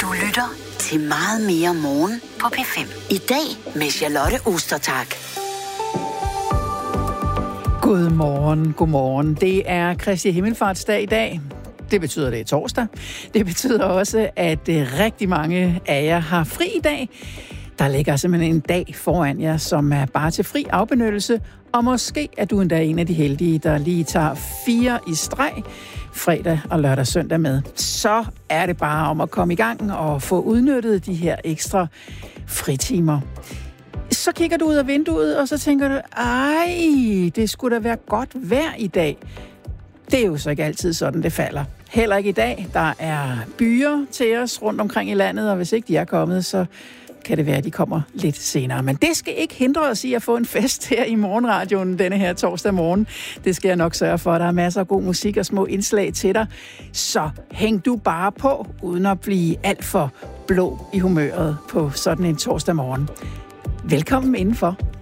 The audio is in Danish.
Du lytter til Meget mere morgen på P5. I dag med Charlotte Ostertag. Godmorgen. Det er Kristi Himmelfartsdag i dag. Det betyder, det er torsdag. Det betyder også, at rigtig mange af jer har fri i dag. Der ligger simpelthen en dag foran jer, som er bare til fri afbenyttelse. Og måske er du endda en af de heldige, der lige tager 4 i streg, fredag og lørdag og søndag med. Så er det bare om at komme i gang og få udnyttet de her ekstra fritimer. Så kigger du ud af vinduet, og så tænker du, det skulle da være godt vejr i dag. Det er jo så ikke altid sådan, det falder. Heller ikke i dag. Der er byer til os rundt omkring i landet, og hvis ikke de er kommet, så kan det være, at de kommer lidt senere. Men det skal ikke hindre os i at få en fest her i morgenradioen denne her torsdag morgen. Det skal jeg nok sørge for. Der er masser af god musik og små indslag til dig. Så hæng du bare på, uden at blive alt for blå i humøret på sådan en torsdag morgen. Velkommen indenfor.